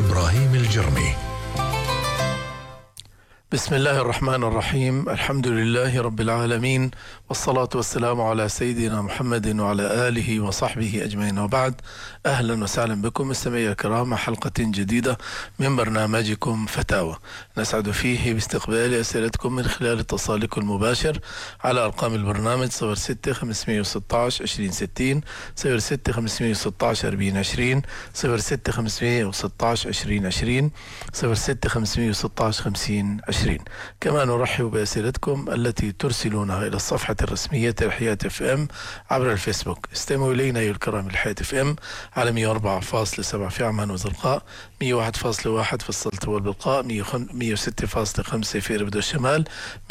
إبراهيم الجرمي. بسم الله الرحمن الرحيم. الحمد لله رب العالمين، والصلاة والسلام على سيدنا محمد وعلى آله وصحبه أجمعين، وبعد. أهلا وسهلا بكم مستمعي الكرام، حلقة جديدة من برنامجكم فتاوى، نسعد فيه باستقبال أسئلتكم من خلال اتصالكم المباشر على أرقام البرنامج 06 516 2060 06 516 4020 06 516 2020 06 516 5020. كما نرحب بأسئلتكم التي ترسلونها إلى الصفحة الرسمية لحياة اف ام عبر الفيسبوك. استمعوا إلينا أيها الكرام الحياة اف ام على 104.7 في عمان وزرقاء، 101.1 في السلطة والبلقاء، 106.5 في إربد والشمال،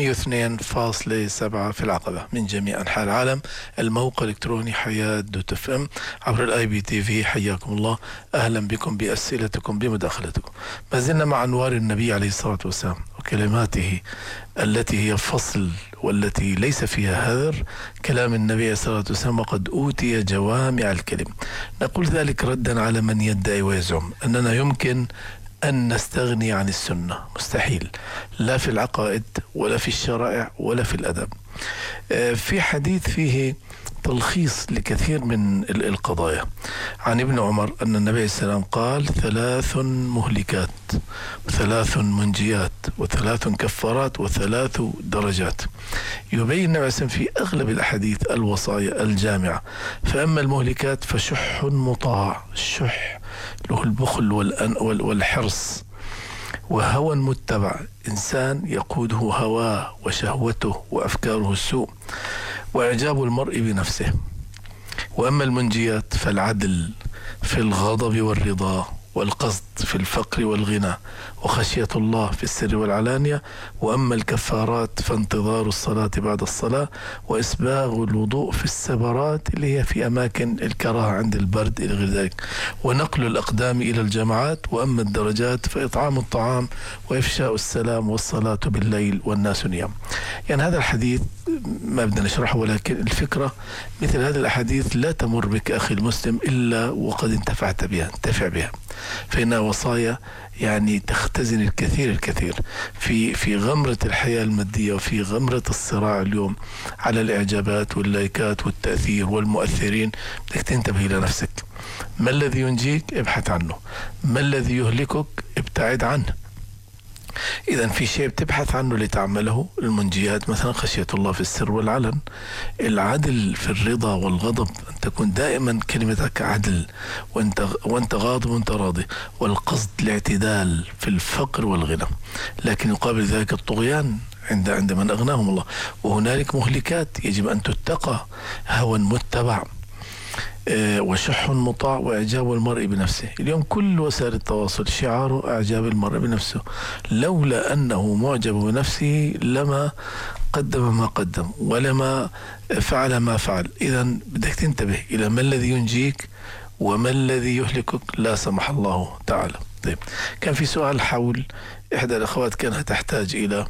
102.7 في العقبة. من جميع أنحاء العالم الموقع الإلكتروني حياة دوت اف ام عبر الاي بي تي في. حياكم الله، أهلا بكم بأسئلتكم بمداخلتكم. ما زلنا مع أنوار النبي عليه الصلاة والسلام وكلماته التي هي فصل والتي ليس فيها هذر، كلام النبي عليه الصلاة والسلام: وقد أوتي جوامع الكلم. نقول ذلك ردا على من يدعي ويزعم أننا يمكن أن نستغني عن السنة. مستحيل، لا في العقائد ولا في الشرائع ولا في الأدب. في حديث فيه تلخيص لكثير من القضايا عن ابن عمر أن النبي عليه السلام قال: 3 مهلكات، و3 منجيات، و3 كفارات، و3 درجات. يبين النبي عليه السلام في أغلب الأحاديث الوصايا الجامعة. فأما المهلكات فشح مطاع، الشح له البخل والحرص، وهوى متبع، إنسان يقوده هواه وشهوته وأفكاره السوء، وإعجاب المرء بنفسه. وأما المنجيات فالعدل في الغضب والرضا، والقصد في الفقر والغنى، وخشية الله في السر والعلانية. وأما الكفارات فانتظار الصلاة بعد الصلاة، وإسباغ الوضوء في السبرات اللي هي في أماكن الكراهة عند البرد إلى غير ذلك، ونقل الأقدام إلى الجماعات. وأما الدرجات فإطعام الطعام، وإفشاء السلام، والصلاة بالليل والناس نيام. يعني هذا الحديث ما بدنا نشرحه، ولكن الفكرة مثل هذه الأحاديث لا تمر بك أخي المسلم إلا وقد انتفعت بها. انتفع بها، فإنها وصايا يعني تختزن الكثير في غمرة الحياة المادية، وفي غمرة الصراع اليوم على الإعجابات واللايكات والتأثير والمؤثرين. بدك تنتبه إلى نفسك. ما الذي ينجيك؟ ابحث عنه. ما الذي يهلكك؟ ابتعد عنه. إذا في شيء بتبحث عنه لتعمله، المنجيات مثلا خشية الله في السر والعلن، العدل في الرضا والغضب، أن تكون دائما كلمتك عدل وأنت غاضب وأنت راضي، والقصد الاعتدال في الفقر والغنى. لكن يقابل ذلك الطغيان عند من أغناهم الله. وهنالك مهلكات يجب أن تتقى: هوى متبع، وشح مطاع، وإعجاب المرء بنفسه. اليوم كل وسائل التواصل شعاره إعجاب المرء بنفسه. لولا أنه معجب بنفسه لما قدم ما قدم، ولما فعل ما فعل. إذا بدك تنتبه إلى ما الذي ينجيك وما الذي يهلكك، لا سمح الله تعالى. طيب، كان في سؤال حول إحدى الأخوات كانت تحتاج إلى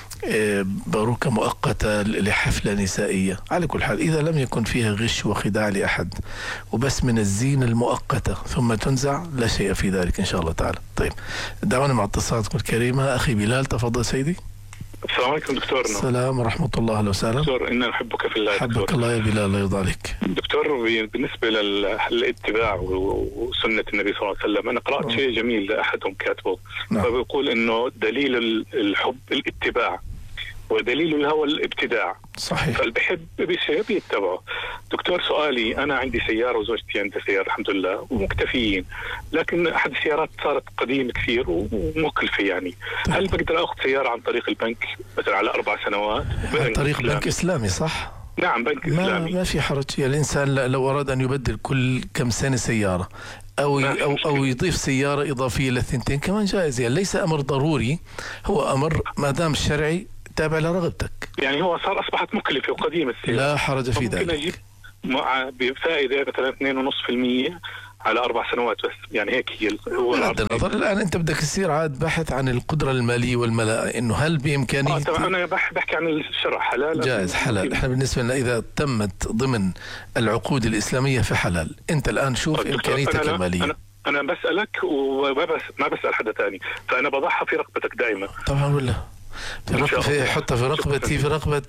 باروكة مؤقتة لحفلة نسائية. على كل حال، إذا لم يكن فيها غش وخداع لأحد، وبس من الزينة المؤقتة ثم تنزع، لا شيء في ذلك إن شاء الله تعالى. طيب، دعونا مع اتصالاتكم الكريمة. أخي بلال، تفضل سيدي. السلام عليكم دكتور. السلام ورحمة الله. أهلا وسهلا دكتور، إنا نحبك في الله. حبك الله يا بلال، الله يرضى عليك. دكتور، بالنسبة للاتباع وسنة النبي صلى الله عليه وسلم، أنا قرأت شيء جميل لأحدهم كاتبه. فبيقول إنه دليل الحب الاتباع، ودليل الهوى الابتداع. صحيح. فالبحب بشيء بيتبعه. دكتور، سؤالي: أنا عندي سيارة وزوجتي عندها سيارة الحمد لله ومكتفيين، لكن أحد السيارات صارت قديمة كثير ومكلفة. يعني هل بقدر أخذ سيارة عن طريق البنك مثلا على 4 سنوات؟ عن طريق بنك إسلامي، صح؟ نعم، بنك إسلامي. ما في حرج. يعني الإنسان لو أراد أن يبدل كل كم سنة سيارة أو يضيف سيارة إضافية للثنتين كمان جائز. يعني ليس أمر ضروري، هو أمر ما دام شرعي تابع لرغبتك. يعني هو أصبحت مكلفة وقديمة السيارة، لا حرج في ذلك. ممكن أجيب بفائدة مثلا 2.5% على 4 سنوات بس. يعني هيك هو النظر. الآن أنت بدك تصير عاد بحث عن القدرة المالية والملاءة، إنه هل بإمكانية. طبعا أنا بحكي عن الشرع. حلال جائز، حلال. إحنا بالنسبة لنا إذا تمت ضمن العقود الإسلامية فحلال. أنت الآن شوف إمكانيتك المالية. انا بسالك ما بسال حدا ثاني، فانا بضعها في رقبتك دائما. طبعا والله حتى في رقبتي، في رقبة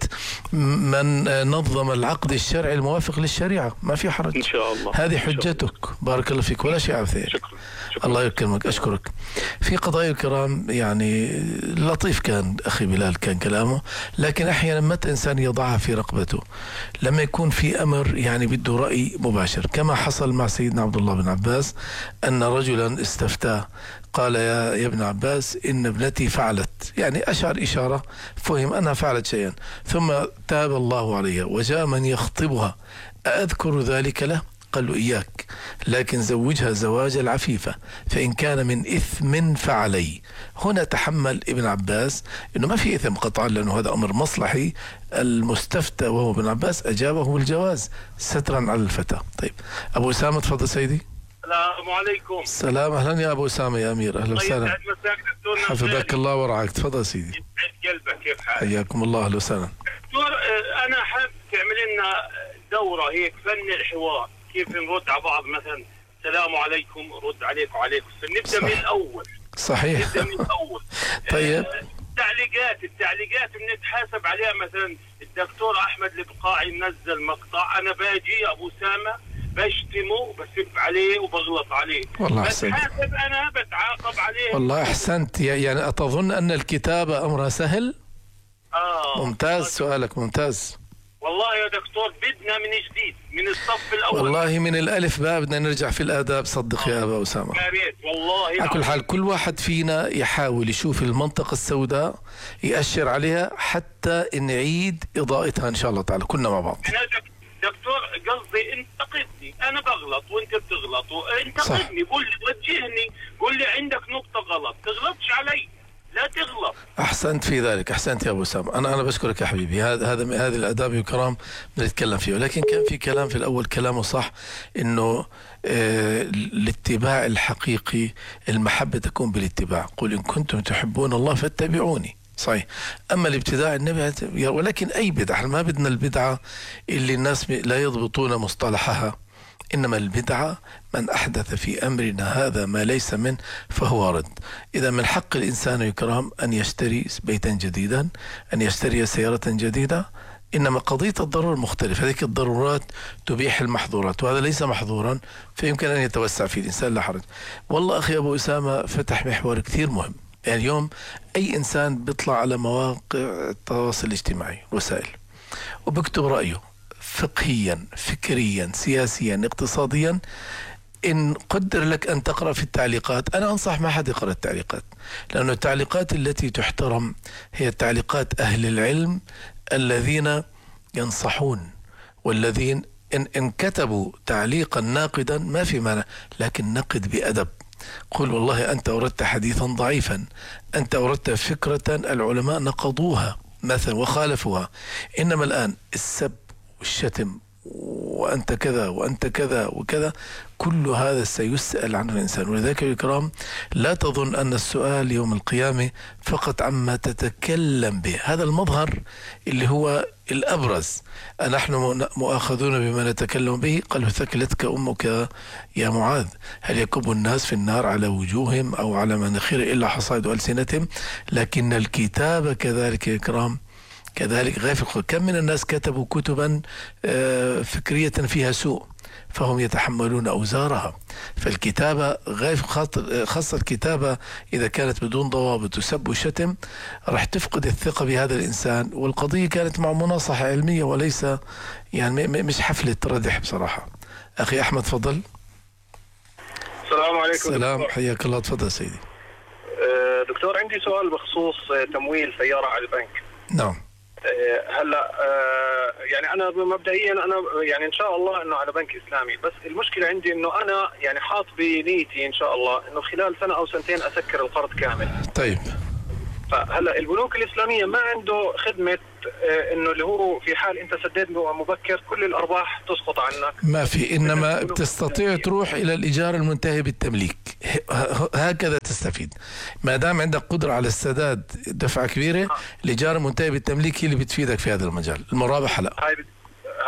من نظم العقد الشرعي الموافق للشريعة، ما في حرج. إن شاء الله. هذه حجتك. بارك الله فيك، ولا شيء عبثي. شكرا. الله يكرمك، أشكرك. في قضايا الكرام يعني لطيف كان أخي بلال كان كلامه، لكن أحيانا متى إنسان يضعها في رقبته لما يكون في أمر يعني بده رأي مباشر، كما حصل مع سيدنا عبد الله بن عباس أن رجلا استفتاه قال يا ابن عباس إن ابنتي فعلت، يعني أشعر إشارة فهم أنها فعلت شيئا، ثم تاب الله عليها وجاء من يخطبها، أذكر ذلك له؟ قال له إياك، لكن زوجها زواجا العفيفة، فإن كان من إثم فعلي. هنا تحمل ابن عباس أنه ما في إثم قطعا لأنه هذا أمر مصلحي. المستفتى وهو ابن عباس أجابه بالجواز سترا على الفتى. طيب أبو أسامة تفضل سيدي. السلام عليكم. السلام، أهلا يا أبو أسامة يا أمير، أهلا وسهلا. حفظك الله ورعاك، تفضل سيدي. يسعد قلبك، كيف حالك؟ حياكم الله، أهلا وسهلا. دكتور أنا حابب تعمل لنا دورة هيك فن الحوار، كيف نرد على بعض، مثلا السلام عليكم رد عليك وعليكم السلام، نبدأ من الأول. صحيح. نبدأ من الأول. طيب. التعليقات بنتحاسب عليها، مثلا الدكتور أحمد البقاعي منزل مقطع، أنا باجي أبو أسامة بشتمه بسب عليه وبغلط عليه، والله أحسنت. بتحاسب أنا بتعاقب عليه. والله أحسنت. يعني أتظن أن الكتابة أمرها سهل؟ ممتاز، سؤالك ممتاز. والله يا دكتور بدنا من جديد من الصف الأول، والله من الألف باء بدنا نرجع في الآداب، صدق يا أبا أسامة. يا ريت والله. على كل حال كل واحد فينا يحاول يشوف المنطقة السوداء يأشر عليها حتى نعيد إضاءتها إن شاء الله تعالى كلنا مع بعض. دكتور قصدي انتقدني، أنا بغلط وأنت بتغلط، انتقدني، قول لي، وجهني، قول لي عندك نقطة غلط، تغلطش علي، لا تغلط. أحسنت في ذلك، أحسنت يا أبو أسامة. أنا بشكرك يا حبيبي. هذه الآداب والكرام بنتكلم فيه، ولكن كان في كلام في الأول كلامه صح، إنه الاتباع الحقيقي المحبة تكون بالاتباع، قل إن كنتم تحبون الله فاتبعوني. صحيح. أما الابتداع النبي، ولكن أي بدعة، ما بدنا البدعة اللي الناس لا يضبطون مصطلحها، إنما البدعة من أحدث في أمرنا هذا ما ليس منه فهو رد. إذا من حق الإنسان الكرام أن يشتري بيتا جديدا، أن يشتري سيارة جديدة، إنما قضية الضرورة مختلفة. هذه الضرورات تبيح المحظورات، وهذا ليس محظورا فيمكن أن يتوسع فيه الإنسان، لا حرج. والله أخي أبو أسامة فتح محور كثير مهم. يعني اليوم أي إنسان بيطلع على مواقع التواصل الاجتماعي وسائل وبكتب رأيه فقهيا فكريا سياسيا اقتصاديا، إن قدر لك أن تقرأ في التعليقات، أنا أنصح ما حد يقرأ التعليقات، لأن التعليقات التي تحترم هي تعليقات أهل العلم الذين ينصحون، والذين إن كتبوا تعليقا ناقدا ما في مانع، لكن نقد بأدب. قل والله أنت أوردت حديثا ضعيفا، أنت أوردت فكرة العلماء نقضوها مثلا وخالفوها، إنما الآن السب والشتم وأنت كذا وأنت كذا وكذا، كل هذا سيسأل عنه الإنسان. ولذلك يا الكرام لا تظن أن السؤال يوم القيامة فقط عما تتكلم به، هذا المظهر اللي هو الأبرز. نحن مؤاخذون بما نتكلم به. قالوا ثكلتك أمك يا معاذ، هل يكب الناس في النار على وجوههم أو على مناخير إلا حصائد ألسنتهم، لكن الكتاب كذلك يا الكرام كذلك غافل. كم من الناس كتبوا كتبا فكرية فيها سوء فهم يتحملون أوزارها. فالكتابة خاصة الكتابة إذا كانت بدون ضوابط وسب وشتم راح تفقد الثقة بهذا الإنسان. والقضية كانت مع مناصحة علمية وليس يعني مش حفلة ردح بصراحة. أخي أحمد تفضل. السلام عليكم. السلام، حياك الله، تفضل سيدي. دكتور عندي سؤال بخصوص تمويل سيارة على البنك. نعم. هلا يعني انا مبدئيا انا يعني ان شاء الله انه على بنك اسلامي، بس المشكله عندي انه انا يعني حاط بنيتي ان شاء الله انه خلال سنه او سنتين اسكر القرض كامل. طيب. فهلا البنوك الاسلاميه ما عنده خدمه انه اللي هو في حال انت سددت مبكر كل الارباح تسقط عنك، ما في، انما بتستطيع تروح الى الايجار المنتهي بالتمليك، هكذا تستفيد. ما دام عندك قدره على السداد دفعه كبيره، الايجار المنتهي بالتمليك هي اللي بتفيدك في هذا المجال. المرابحه لا.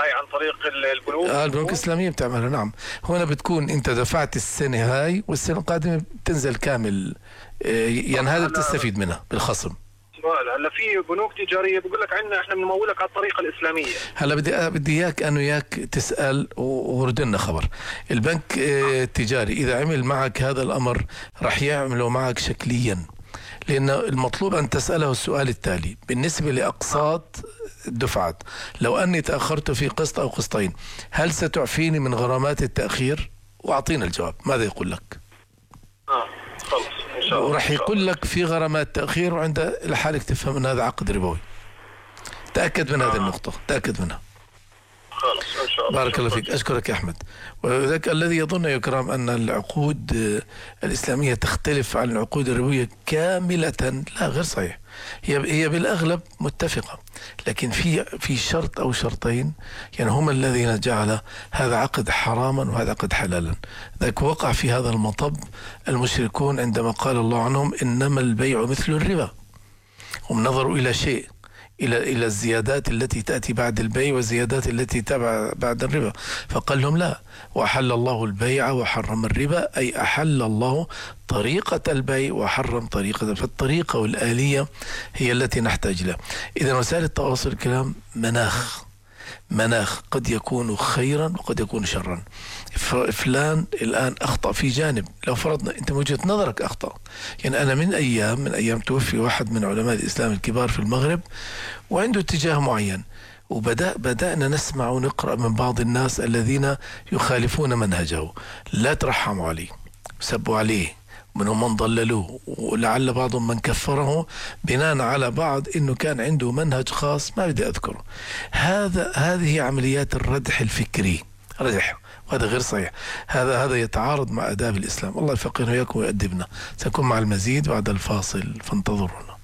هاي عن طريق البنوك؟ البنوك الإسلامية بتعملها، نعم. هنا بتكون أنت دفعت السنة هاي والسنة القادمة بتنزل كامل، يعني هذا بتستفيد منها بالخصم. هلا في بنوك تجاريه بقول لك عندنا احنا بنمولك على الطريقه الاسلاميه. هلا بدي اياك انه اياك تسال وورد لنا خبر. البنك التجاري اذا عمل معك هذا الامر راح يعمله معك شكليا، لان المطلوب ان تساله السؤال التالي: بالنسبه لاقساط الدفعات، لو اني تاخرت في قسط او قسطين هل ستعفيني من غرامات التاخير؟ واعطينا الجواب. ماذا يقول لك؟ خلص ان شاء الله. وراح يقول لك في غرامات تاخير، وعند لحالك تفهم ان هذا عقد ربوي. تاكد من هذه النقطه، تاكد منها. خلص ان شاء الله. بارك الله فيك، اشكرك يا احمد. وذاك الذي يظن يا كرام ان العقود الاسلاميه تختلف عن العقود الربويه كامله، لا، غير صحيح. هي بالاغلب متفقه، لكن في شرط او شرطين يعني هما الذين جعل هذا عقد حراما وهذا عقد حلالا. ذاك وقع في هذا المطب المشركون عندما قال الله عنهم انما البيع مثل الربا، هم نظروا الى شيء، إلى الزيادات التي تأتي بعد البيع والزيادات التي تبع بعد الربا، فقال لهم لا، وأحل الله البيع وحرم الربا، أي أحل الله طريقة البيع وحرم طريقة، فالطريقة والآلية هي التي نحتاج لها. إذا وسائل التواصل الكلام مناخ قد يكون خيرا وقد يكون شرا. فلان الآن أخطأ في جانب، لو فرضنا أنت من وجهة نظرك أخطأ، يعني أنا من أيام توفي واحد من علماء الإسلام الكبار في المغرب وعنده اتجاه معين، بدأنا نسمع ونقرأ من بعض الناس الذين يخالفون منهجه، لا ترحموا عليه، سبوا عليه، منهم من ضللوه، ولعل بعضهم من كفره بناء على بعض انه كان عنده منهج خاص ما بدي اذكره. هذه عمليات الردح الفكري، ردح، وهذا غير صحيح. هذا يتعارض مع آداب الإسلام. الله يفقهنا وإياكم ويؤدبنا. سنكون مع المزيد بعد الفاصل، فانتظرونا.